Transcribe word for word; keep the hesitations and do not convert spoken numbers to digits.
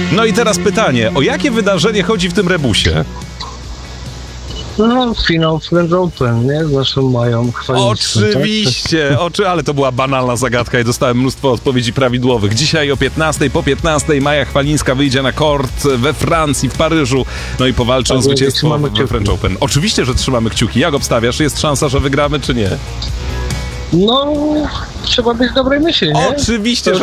No i teraz pytanie, o jakie wydarzenie chodzi w tym rebusie? No, finał French Open, nie? Zresztą mają chwalić. Oczywiście, oczy, ale to była banalna zagadka i dostałem mnóstwo odpowiedzi prawidłowych. Dzisiaj o piętnastej, po piętnastej Maja Chwalińska wyjdzie na kort we Francji, w Paryżu, no i powalczy o Tak, zwycięstwo trzymamy we French Open. Oczywiście, że trzymamy kciuki. Jak obstawiasz? Jest szansa, że wygramy, czy nie? No, trzeba być dobrej myśli, nie? Oczywiście, To że